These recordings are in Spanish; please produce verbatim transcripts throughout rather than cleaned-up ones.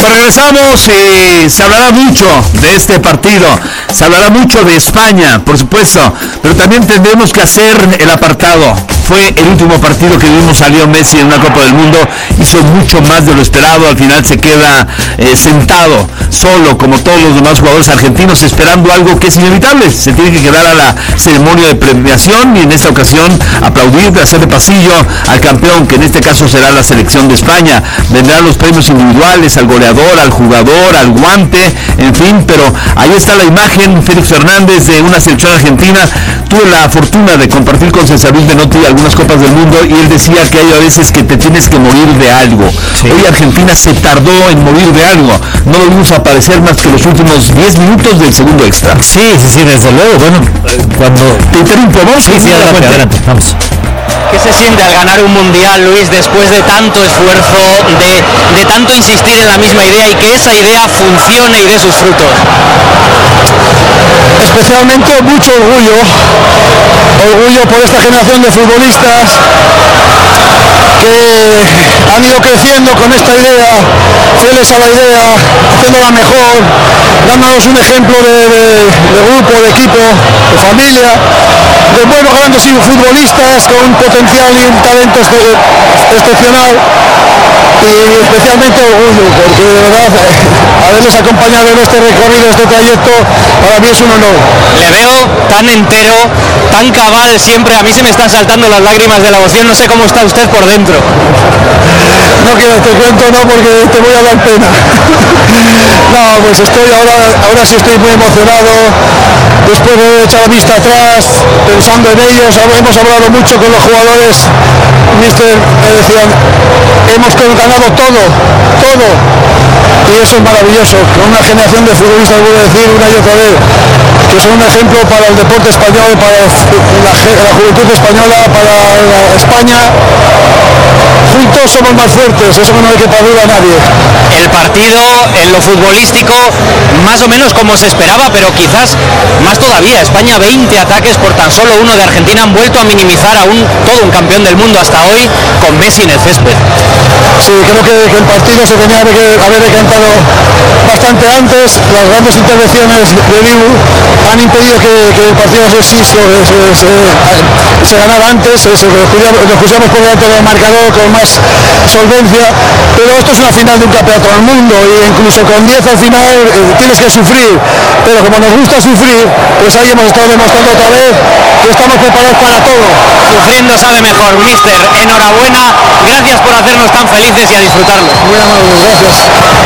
Pues regresamos, eh, se hablará mucho de este partido, se hablará mucho de España, por supuesto, pero también tendremos que hacer el apartado. Fue el último partido que vimos a Leo Messi en una Copa del Mundo, hizo mucho más de lo esperado, al final se queda eh, sentado, solo, como todos los demás jugadores argentinos, esperando algo que es inevitable. Se tiene que quedar a la ceremonia de premiación y en esta ocasión aplaudir, hacerle pasillo al campeón, que en este caso será la selección de España. Vendrán los premios individuales al goleador, al jugador, al guante, en fin, pero ahí está la imagen, Félix Fernández, de una selección argentina. Tuve la fortuna de compartir con César Luis Menotti algunas Copas del Mundo y él decía que hay a veces que te tienes que morir de algo. Sí. Hoy Argentina se tardó en morir de algo, no lo vimos aparecer más que los últimos diez minutos del segundo extra. Sí, sí, sí, desde luego. Bueno, cuando te interrumpo, vamos. Sí, sí, adelante, adelante, vamos. ¿Qué se siente al ganar un mundial, Luis, después de tanto esfuerzo, de, de tanto insistir en la misma idea y que esa idea funcione y dé sus frutos? Especialmente mucho orgullo, orgullo por esta generación de futbolistas que han ido creciendo con esta idea, fieles a la idea, haciéndola mejor, dándonos un ejemplo de, de, de grupo, de equipo, de familia, de buenos grandes futbolistas con un potencial y un talento excepcional. Y especialmente orgullo, porque de verdad haberles acompañado en este recorrido, este trayecto, para mí es un honor. Le veo tan entero, tan cabal siempre, a mí se me están saltando las lágrimas de la emoción, no sé cómo está usted por dentro. No quiero te cuento, no, porque te voy a dar pena. No, pues estoy ahora, ahora sí estoy muy emocionado, después de echar la vista atrás, pensando en ellos, hemos hablado mucho con los jugadores, mister, me decían, hemos ganado todo, todo, y eso es maravilloso, con una generación de futbolistas, voy a decir una y otra vez, que son un ejemplo para el deporte español, para la, la juventud española, para la España. Juntos somos más fuertes, eso no hay que pedir a nadie. El partido en lo futbolístico más o menos como se esperaba, pero quizás más todavía. España veinte ataques por tan solo uno de Argentina, han vuelto a minimizar a un, todo un campeón del mundo hasta hoy con Messi en el césped. Sí, creo que, que el partido se tenía que haber decantado bastante antes. Las grandes intervenciones de Dibu han impedido que, que el partido se, se, se, se, se ganara antes, se, se, nos pusiéramos por delante del marcador con más solvencia, pero esto es una final de un campeonato del mundo y incluso con diez al final eh, tienes que sufrir, pero como nos gusta sufrir, pues ahí hemos estado demostrando otra vez que estamos preparados para todo. Sufriendo sabe mejor, mister, enhorabuena, gracias por hacernos tan felices y a disfrutarlo. Muy amable, gracias.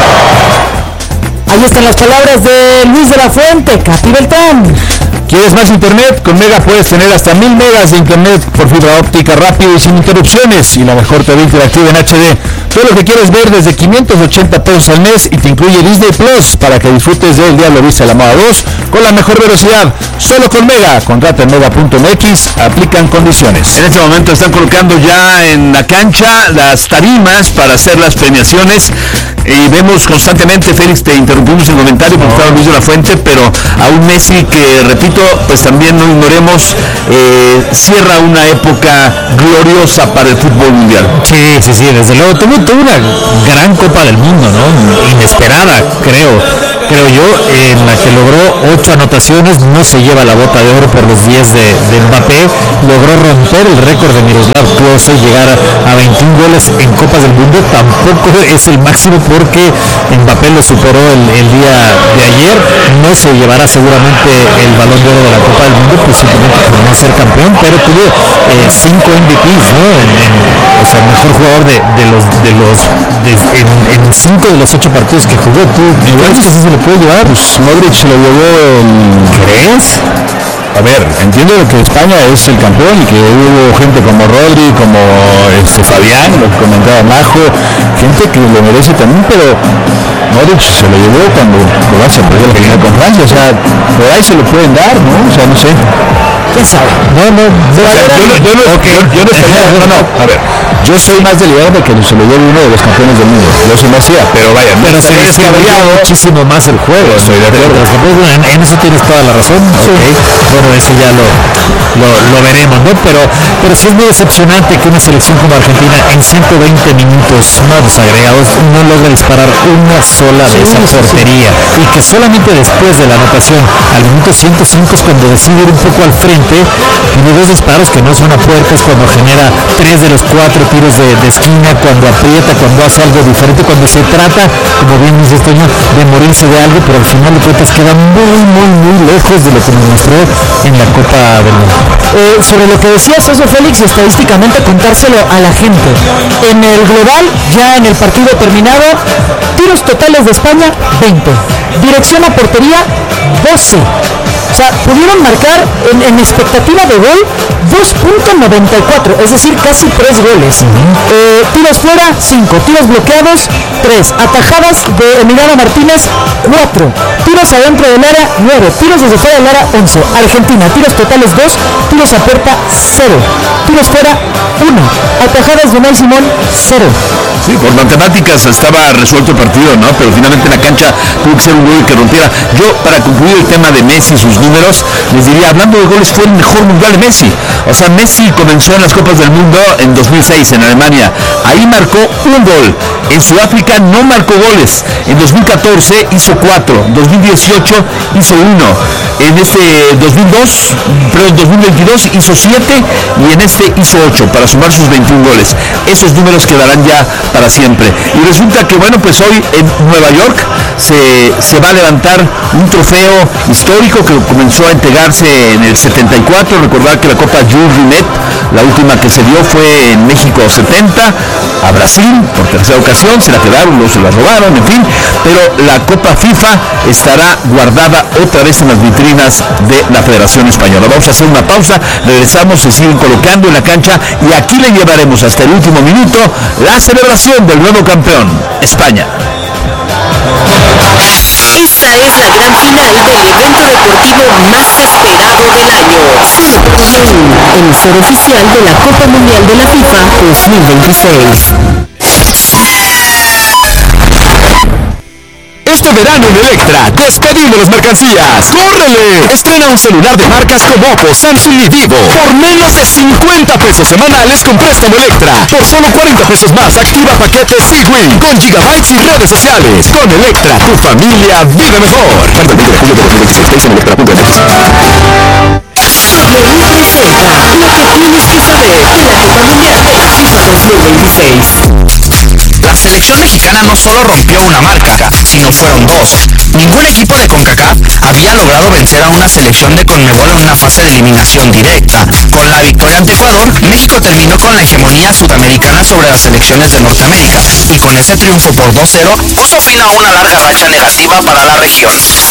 Ahí están las palabras de Luis de la Fuente, Capi Beltrán. ¿Quieres más internet? Con Mega puedes tener hasta mil megas de internet por fibra óptica rápido y sin interrupciones y la mejor T V interactiva en H D. Todo lo que quieres ver desde quinientos ochenta pesos al mes y te incluye Disney Plus para que disfrutes del Diablo Vista a la Moda dos con la mejor velocidad. Solo con Mega. Contrata en mega punto m x, aplican condiciones. En este momento están colocando ya en la cancha las tarimas para hacer las premiaciones y vemos constantemente, Félix, te interrumpimos el comentario porque estaba Luis de la Fuente, pero a un Messi que, repito, pues también no ignoremos, eh, cierra una época gloriosa para el fútbol mundial. Sí, sí, sí, desde luego tuvo, tuvo una gran Copa del Mundo, ¿no? Inesperada, creo, creo yo, en la que logró ocho anotaciones, no se lleva la bota de oro por los diez de, de Mbappé, logró romper el récord de Miroslav Klose, llegar a, a veintiún goles en Copas del Mundo, tampoco es el máximo porque Mbappé lo superó el, el día de ayer, no se llevará seguramente el Balón de Oro de la Copa del Mundo, pues simplemente por no ser campeón, pero tuvo eh, cinco M V Ps, ¿no? En, en, o sea, el mejor jugador de, de los, de los, de, en, en cinco de los ocho partidos que jugó. ¿Tú crees que sí se lo puede llevar? Pues Modric se lo llevó en... ¿Crees? A ver, entiendo que España es el campeón y que hubo gente como Rodri, como este Fabián, lo que comentaba Majo, gente que lo merece también, pero Modric se lo llevó cuando Croacia perdió la final con Francia, o sea, por ahí se lo pueden dar, ¿no? O sea, no sé. quién sabe. No, no, no. O sea, yo, no, yo, no, okay. yo, yo no estaría, no, no, a ver, yo soy más de la idea de que se lo lleve uno de los campeones del mundo. Yo se me hacía, pero vaya, pero se descabría muchísimo más el juego. Estoy de acuerdo. En, en eso tienes toda la razón. Sí. Okay. Bueno, eso ya lo, lo, lo veremos, ¿no? Pero, pero sí es muy decepcionante que una selección como Argentina en ciento veinte minutos no desagregados no logra disparar una sola de esa portería y que solamente después de la anotación al minuto ciento cinco es cuando decide ir un poco al frente, tiene dos disparos que no son a puertas, cuando genera tres de los cuatro tiros de, de esquina, cuando aprieta, cuando hace algo diferente, cuando se trata, como bien dice Toño, de morirse de algo, pero al final de cuentas queda muy, muy, muy lejos de lo que nos mostró en la Copa del Mundo. Eh, sobre lo que decía Soso Félix, estadísticamente contárselo a la gente. En el global, ya en el partido terminado, tiros totales de España, veinte. Dirección a portería, doce. O sea, pudieron marcar en, en expectativa de gol dos punto noventa y cuatro, es decir, casi tres goles. Uh-huh. eh, tiros fuera, cinco. Tiros bloqueados, tres. Atajadas de Emiliano Martínez, cuatro. Tiros adentro del área, nueve. Tiros desde fuera del área, once. Argentina, tiros totales, dos. Tiros a puerta, cero. Tiros fuera, uno. Atajadas de Unai Simón, cero. Sí, por matemáticas estaba resuelto el partido, ¿no? Pero finalmente en la cancha tuvo que ser un gol que rompiera. Yo, para concluir el tema de Messi y sus números, les diría, hablando de goles, fue el mejor mundial de Messi. O sea, Messi comenzó en las Copas del Mundo en dos mil seis en Alemania. Ahí marcó un gol. En Sudáfrica no marcó goles. En dos mil catorce hizo cuatro. dos mil dieciocho hizo uno. En este dos mil dos, perdón, dos mil veintidós hizo siete y en este hizo ocho para sumar sus veintiún goles. Esos números quedarán ya para siempre. Y resulta que, bueno, pues hoy en Nueva York se, se va a levantar un trofeo histórico que comenzó a entregarse en el setenta y cuatro. Recordar que la Copa Jules Rimet, la última que se dio fue en México setenta, a Brasil por tercera ocasión, se la quedaron, luego se la robaron, en fin, pero la Copa FIFA estará guardada otra vez en las vitrinas de la Federación Española. Vamos a hacer una pausa, regresamos, se siguen colocando en la cancha y aquí le llevaremos hasta el último minuto la celebración del nuevo campeón, España. Esta es la gran final del evento deportivo más esperado del año. Solo por W, emisor oficial de la Copa Mundial de la FIFA dos mil veintiséis. Este verano en Electra, despedimos las mercancías. ¡Córrele! Estrena un celular de marcas como Oppo, Samsung y Vivo por menos de cincuenta pesos semanales con préstamo Electra. Por solo cuarenta pesos más, activa paquete Sigwin con gigabytes y redes sociales. Con Electra, tu familia vive mejor. Hasta el veinte de julio de dos mil veintiséis en electra punto m x. W presenta lo que tienes que saber de la Copa Mundial de la FIFA dos mil veintiséis. La selección mexicana no solo rompió una marca, sino fueron dos. Ningún equipo de CONCACAF había logrado vencer a una selección de CONMEBOL en una fase de eliminación directa. Con la victoria ante Ecuador, México terminó con la hegemonía sudamericana sobre las selecciones de Norteamérica, y con ese triunfo por dos cero, puso fin a una larga racha negativa para la región.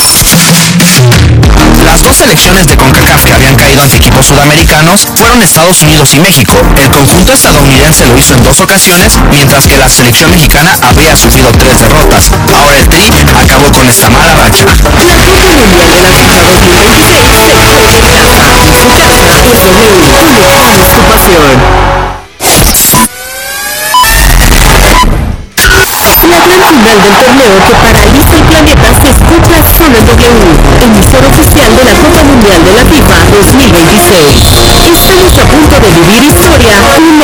Las dos selecciones de CONCACAF que habían caído ante equipos sudamericanos fueron Estados Unidos y México. El conjunto estadounidense lo hizo en dos ocasiones, mientras que la selección mexicana había sufrido tres derrotas. Ahora el Tri acabó con esta mala racha. La Copa Mundial de la FIFA dos mil veintiséis se juega en casa. En su casa es W, conectamos tu pasión. La gran final del torneo que paraliza el planeta se escucha solo en W, emisor oficial de la Copa Mundial de la FIFA dos mil veintiséis. Estamos a punto de vivir historia una